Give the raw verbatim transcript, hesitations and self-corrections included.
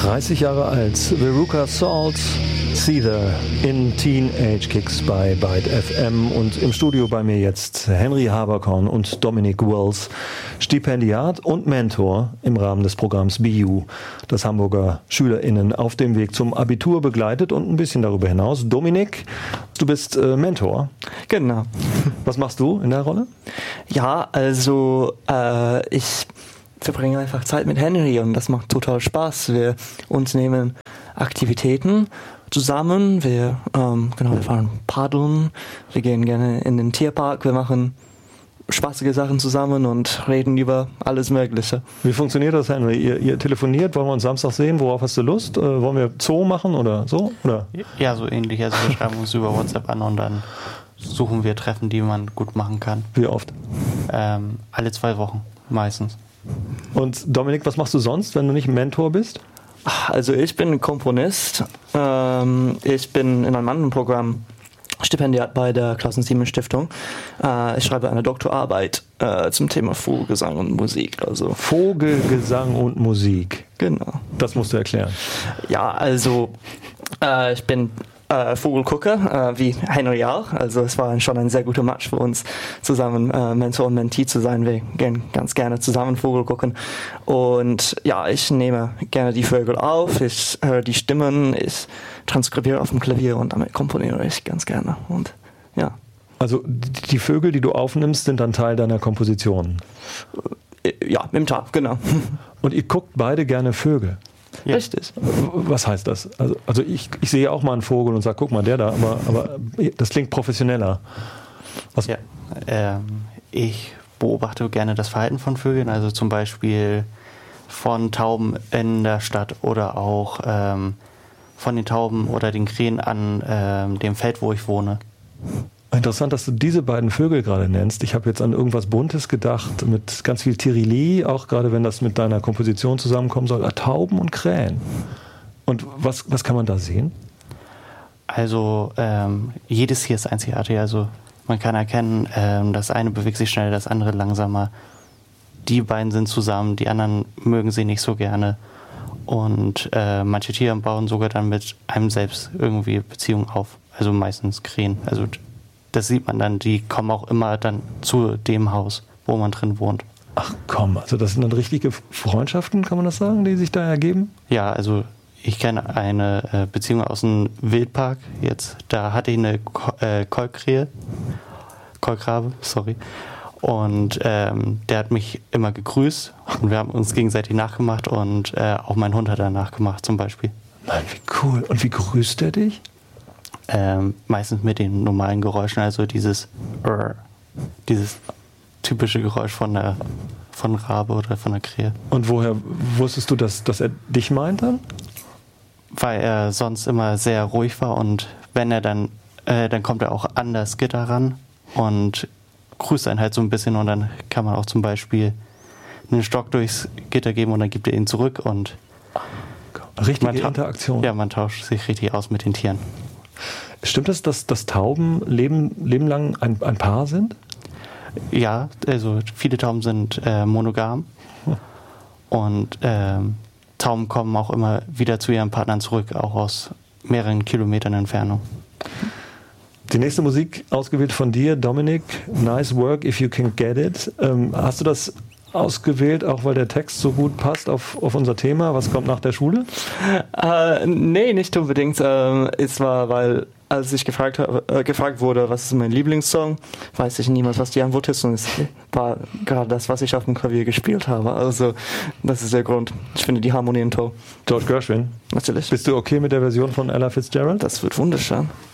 dreißig Jahre alt, Veruca Salt, Seether in Teenage Kicks bei Byte F M und im Studio bei mir jetzt Henry Haberkorn und Dominic Wells, Stipendiat und Mentor im Rahmen des Programms B U, das Hamburger SchülerInnen auf dem Weg zum Abitur begleitet und ein bisschen darüber hinaus. Dominic, du bist äh, Mentor. Genau. Was machst du in der Rolle? Ja, also äh, ich verbringe einfach Zeit mit Henry und das macht total Spaß. Wir unternehmen Aktivitäten zusammen. Wir, ähm, genau, wir fahren paddeln, wir gehen gerne in den Tierpark, wir machen spaßige Sachen zusammen und reden über alles Mögliche. Wie funktioniert das, Henry? Ihr, ihr telefoniert, wollen wir uns Samstag sehen? Worauf hast du Lust? Äh, wollen wir Zoo machen oder so? Oder? Ja, so ähnlich. Also wir schreiben uns über WhatsApp an und dann suchen wir Treffen, die man gut machen kann. Wie oft? Ähm, alle zwei Wochen meistens. Und Dominik, was machst du sonst, wenn du nicht Mentor bist? Also ich bin Komponist. Ähm, ich bin in einem anderen Programm Stipendiat bei der Klassen-Siemens-Stiftung. Äh, ich schreibe eine Doktorarbeit äh, zum Thema Vogelgesang und Musik. Also Vogelgesang und Musik. Genau. Das musst du erklären. Ja, also äh, ich bin äh, Vogelgucker, äh, wie Henry auch. Also es war schon ein sehr guter Match für uns, zusammen äh, Mentor und Mentee zu sein. Wir gehen ganz gerne zusammen Vogel gucken. Und ja, ich nehme gerne die Vögel auf, ich höre die Stimmen, ich transkribiere auf dem Klavier und damit komponiere ich ganz gerne. Und ja. Also die Vögel, die du aufnimmst, sind dann Teil deiner Komposition? Ja, im Tag, genau. Und ihr guckt beide gerne Vögel? Ja. Richtig. Was heißt das? Also, also ich, ich sehe auch mal einen Vogel und sage, guck mal, der da, aber, aber das klingt professioneller. Was? Ja, ähm, ich beobachte gerne das Verhalten von Vögeln, also zum Beispiel von Tauben in der Stadt oder auch ähm, von den Tauben oder den Krähen an ähm, dem Feld, wo ich wohne. Interessant, dass du diese beiden Vögel gerade nennst. Ich habe jetzt an irgendwas Buntes gedacht, mit ganz viel Tirili, auch gerade wenn das mit deiner Komposition zusammenkommen soll. Tauben und Krähen. Und was, was kann man da sehen? Also ähm, jedes hier ist einzigartig. Also man kann erkennen, ähm, das eine bewegt sich schnell, das andere langsamer. Die beiden sind zusammen, die anderen mögen sie nicht so gerne. Und äh, manche Tiere bauen sogar dann mit einem selbst irgendwie Beziehungen auf. Also meistens Krähen. Also das sieht man dann, die kommen auch immer dann zu dem Haus, wo man drin wohnt. Ach komm, also das sind dann richtige Freundschaften, kann man das sagen, die sich da ergeben? Ja, also ich kenne eine äh, Beziehung aus dem Wildpark jetzt. Da hatte ich eine Ko- äh, Kolkrähe, Kolkrabe, sorry. Und ähm, der hat mich immer gegrüßt und wir haben uns gegenseitig nachgemacht und äh, auch mein Hund hat er nachgemacht zum Beispiel. Nein, wie cool. Und wie grüßt er dich? Ähm, meistens mit den normalen Geräuschen, also dieses Rrr, dieses typische Geräusch von der von Rabe oder von der Krähe. Und woher wusstest du, dass, dass er dich meint dann? Weil er sonst immer sehr ruhig war und wenn er dann, äh, dann kommt er auch an das Gitter ran und grüßt einen halt so ein bisschen und dann kann man auch zum Beispiel einen Stock durchs Gitter geben und dann gibt er ihn zurück und richtige ta- Interaktion. Ja, man tauscht sich richtig aus mit den Tieren. Stimmt es, dass, dass Tauben leben, leben lang ein, ein Paar sind? Ja, also viele Tauben sind äh, monogam hm. und ähm, Tauben kommen auch immer wieder zu ihren Partnern zurück, auch aus mehreren Kilometern Entfernung. Die nächste Musik ausgewählt von dir, Dominic, Nice Work If You Can Get It. Ähm, hast du das ausgewählt, auch weil der Text so gut passt auf, auf unser Thema? Was kommt nach der Schule? Äh, nee, nicht unbedingt. Ähm, es war, weil als ich gefragt, äh, gefragt wurde, was ist mein Lieblingssong, weiß ich niemals, was die Antwort ist und es war gerade das, was ich auf dem Klavier gespielt habe. Also das ist der Grund. Ich finde die Harmonien toll. George Gershwin. Natürlich. Bist du okay mit der Version von Ella Fitzgerald? Das wird wunderschön.